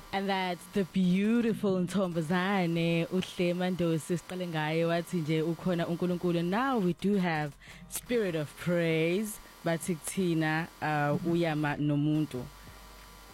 And that's the beautiful Ntombazane uhle Mandosi siqale ngaye wathi nje ukhona uNkulunkulu. Now we do have Spirit of Praise bathi kuthina uyama nomuntu.